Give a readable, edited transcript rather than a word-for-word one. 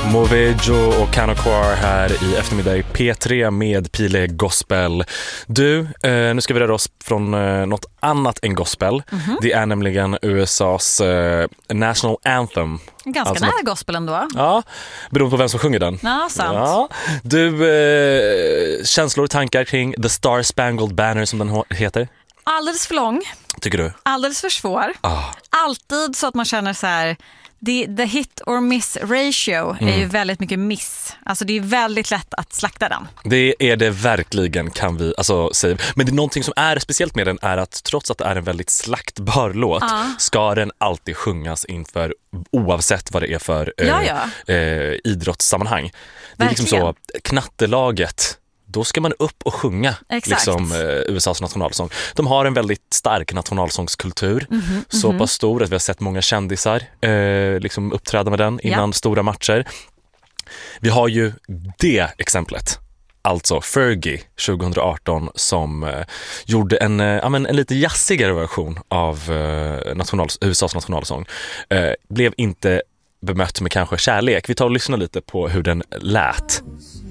Movejo och Kanokwar här i eftermiddag i P3 med Pile Gospel. Du, nu ska vi röra oss från något annat än gospel. Det är nämligen USAs National Anthem. Ganska alltså nära gospel ändå. Ja, beroende på vem som sjunger den. Ja, sant. Ja. Du, känslor och tankar kring The Star Spangled Banner som den heter? Alldeles för lång. Tycker du? Alldeles för svår. Alltid så att man känner så här... The hit or miss ratio är ju väldigt mycket miss. Alltså det är väldigt lätt att slakta den. Det är det verkligen, kan vi säga. Men det är någonting som är speciellt med den är att trots att det är en väldigt slaktbar låt ska den alltid sjungas inför, oavsett vad det är för idrottssammanhang. Det är liksom så, knattelaget, då ska man upp och sjunga liksom, USAs nationalsång. De har en väldigt stark nationalsångskultur. Så pass stor att vi har sett många kändisar liksom uppträda med den innan stora matcher. Vi har ju det exemplet. Alltså Fergie 2018 som gjorde en lite jassigare version av USAs nationalsång. Blev inte bemött med kanske kärlek. Vi tar och lyssnar lite på hur den lät.